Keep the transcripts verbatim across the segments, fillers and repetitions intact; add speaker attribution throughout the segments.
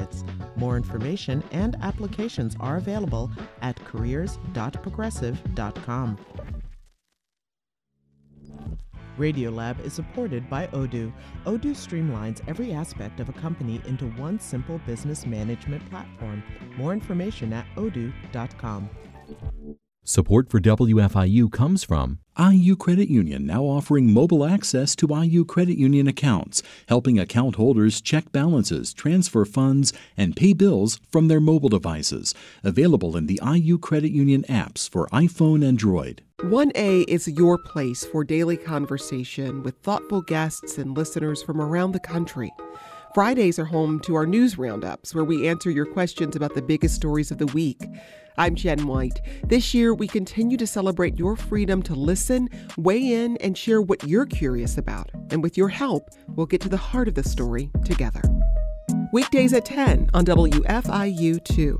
Speaker 1: benefits. More information and applications are available at careers dot progressive dot com. Radiolab is supported by Odoo. Odoo streamlines every aspect of a company into one simple business management platform. More information at odoo dot com.
Speaker 2: Support for W F I U comes from I U Credit Union, now offering mobile access to I U Credit Union accounts, helping account holders check balances, transfer funds, and pay bills from their mobile devices. Available in the I U Credit Union apps for iPhone and Android.
Speaker 1: one A is your place for daily conversation with thoughtful guests and listeners from around the country. Fridays are home to our news roundups, where we answer your questions about the biggest stories of the week. I'm Jen White. This year, we continue to celebrate your freedom to listen, weigh in, and share what you're curious about. And with your help, we'll get to the heart of the story together. Weekdays at ten on W F I U two.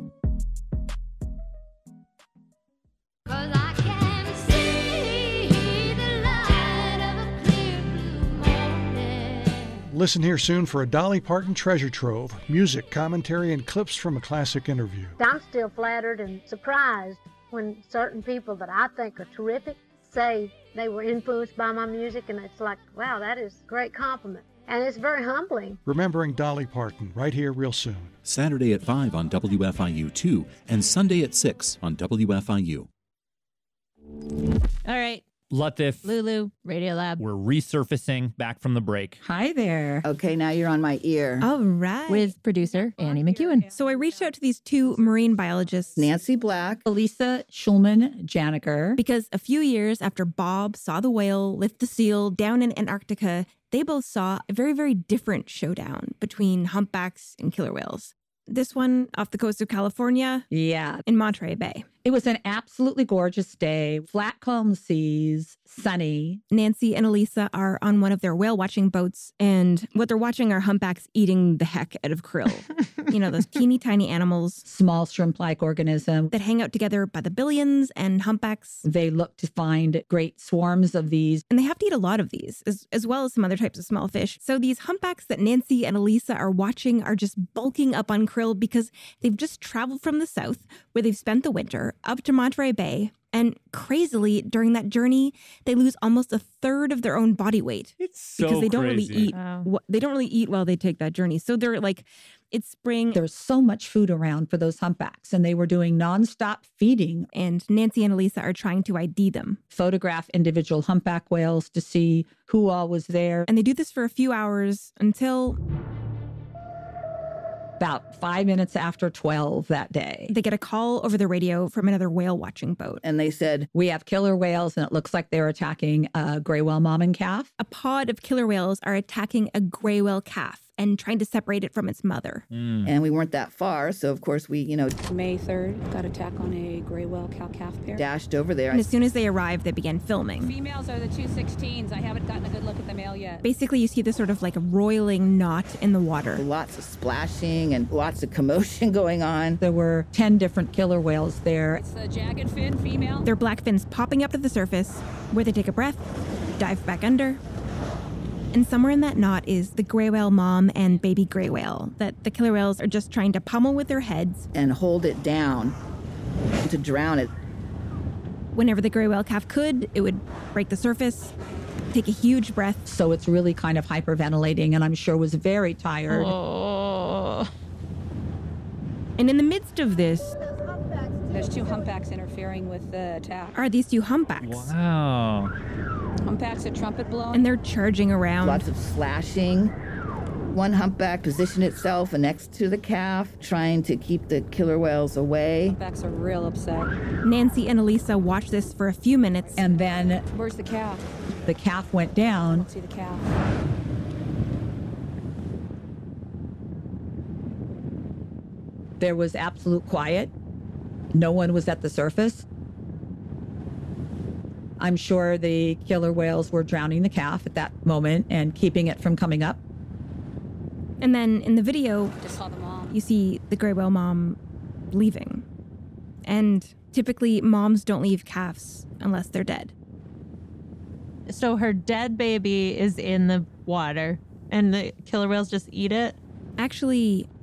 Speaker 3: Listen here soon for a Dolly Parton treasure trove, music, commentary, and clips from a classic interview.
Speaker 4: I'm still flattered and surprised when certain people that I think are terrific say they were influenced by my music, and it's like, wow, that is a great compliment. And it's very humbling.
Speaker 3: Remembering Dolly Parton, right here real soon.
Speaker 2: Saturday at five on W F I U two and Sunday at six on W F I U.
Speaker 5: All right.
Speaker 6: Latif,
Speaker 5: Lulu, Radiolab.
Speaker 6: We're resurfacing back from the break.
Speaker 7: Hi there. Okay, now you're on my ear.
Speaker 5: All right. With producer Annie McEwen.
Speaker 8: So I reached out to these two marine biologists,
Speaker 7: Nancy Black,
Speaker 5: Elisa Schulman-Janiger.
Speaker 8: Because a few years after Bob saw the whale lift the seal down in Antarctica, they both saw a very, very different showdown between humpbacks and killer whales. This one off the coast of California.
Speaker 5: Yeah.
Speaker 8: In Monterey Bay.
Speaker 5: It was an absolutely gorgeous day, flat calm seas, sunny.
Speaker 8: Nancy and Elisa are on one of their whale watching boats, and what they're watching are humpbacks eating the heck out of krill. You know, those teeny tiny animals.
Speaker 5: Small shrimp-like organism.
Speaker 8: That hang out together by the billions, and humpbacks.
Speaker 5: They look to find great swarms of these.
Speaker 8: And they have to eat a lot of these, as, as well as some other types of small fish. So these humpbacks that Nancy and Elisa are watching are just bulking up on krill because they've just traveled from the south, where they've spent the winter, up to Monterey Bay, and crazily, during that journey, they lose almost a third of their own body weight.
Speaker 6: It's so
Speaker 8: because they don't
Speaker 6: crazy.
Speaker 8: really eat.
Speaker 5: Wow.
Speaker 8: They don't really eat while they take that journey. So they're like, it's spring.
Speaker 5: There's so much food around for those humpbacks, and they were doing nonstop feeding.
Speaker 8: And Nancy and Elisa are trying to I D them.
Speaker 5: Photograph individual humpback whales to see who all was there.
Speaker 8: And they do this for a few hours until
Speaker 5: about five minutes after twelve that day.
Speaker 8: They get a call over the radio from another whale watching boat.
Speaker 7: And they said,
Speaker 5: we have killer whales, and it looks like they're attacking a gray whale mom and calf.
Speaker 8: A pod of killer whales are attacking a gray whale calf and trying to separate it from its mother.
Speaker 6: Mm.
Speaker 7: And we weren't that far, so of course we, you know,
Speaker 9: May third, got attack on a gray whale cow-calf pair.
Speaker 7: dashed over there.
Speaker 8: And as soon as they arrive, they began filming.
Speaker 9: Females are the two sixteens. I haven't gotten a good look at the male yet.
Speaker 8: Basically, you see this sort of like a roiling knot in the water.
Speaker 7: Lots of splashing and lots of commotion going on.
Speaker 5: There were ten different killer whales there.
Speaker 9: It's the jagged fin female.
Speaker 8: Their black fins popping up to the surface, where they take a breath, dive back under. And somewhere in that knot is the gray whale mom and baby gray whale that the killer whales are just trying to pummel with their heads.
Speaker 7: And hold it down to drown it.
Speaker 8: Whenever the gray whale calf could, it would break the surface, take a huge breath.
Speaker 5: So it's really kind of hyperventilating, and I'm sure was very tired.
Speaker 8: Oh. And in the midst of this,
Speaker 9: There's two humpbacks interfering with the attack.
Speaker 8: are these two humpbacks.
Speaker 6: Wow.
Speaker 9: Humpbacks are trumpet blown.
Speaker 8: And they're charging around.
Speaker 7: Lots of slashing. One humpback positioned itself next to the calf, trying to keep the killer whales away.
Speaker 9: Humpbacks are real upset.
Speaker 8: Nancy and Elisa watch this for a few minutes.
Speaker 5: And then
Speaker 9: Where's the calf?
Speaker 5: the calf went down.
Speaker 9: See the calf.
Speaker 5: There was absolute quiet. No one was at the surface. I'm sure the killer whales were drowning the calf at that moment and keeping it from coming up.
Speaker 8: And then in the video,
Speaker 9: Just saw the mom.
Speaker 8: you see the gray whale mom leaving. And typically, moms don't leave calves unless they're dead.
Speaker 10: So her dead baby is in the water, and the killer whales just eat it?
Speaker 8: Actually,